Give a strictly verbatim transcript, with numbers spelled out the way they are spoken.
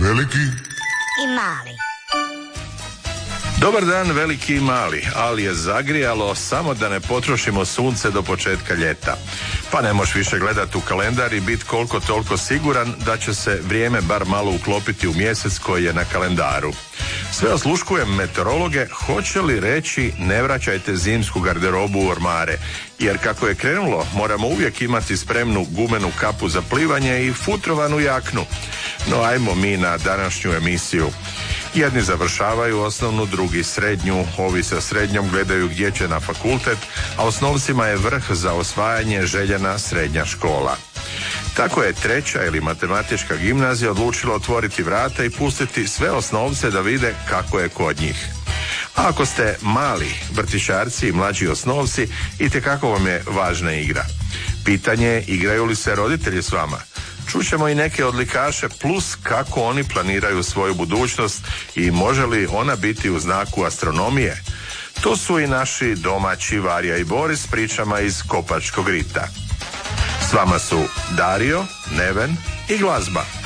Veliki i mali. Dobar dan, veliki i mali, ali je zagrijalo samo da ne potrošimo sunce do početka ljeta. Pa ne možeš više gledati u kalendar i biti koliko toliko siguran da će se vrijeme bar malo uklopiti u mjesec koji je na kalendaru. Sve osluškujem meteorologe, hoće li reći ne vraćajte zimsku garderobu u ormare, jer kako je krenulo moramo uvijek imati spremnu gumenu kapu za plivanje i futrovanu jaknu. No ajmo mi na današnju emisiju. Jedni završavaju osnovnu, drugi srednju, ovi sa srednjom gledaju gdje će na fakultet, a osnovcima je vrh za osvajanje željena srednja škola. Tako je treća ili matematička gimnazija odlučila otvoriti vrata i pustiti sve osnovce da vide kako je kod njih. A ako ste mali vrtićarci i mlađi osnovci, itekako vam je važna igra. Pitanje je, igraju li se roditelji s vama? Čućemo i neke odlikaše plus kako oni planiraju svoju budućnost i može li ona biti u znaku astronomije. To su i naši domaći Varja i Boris s pričama iz Kopačkog rita. S vama su Dario, Neven i glazba.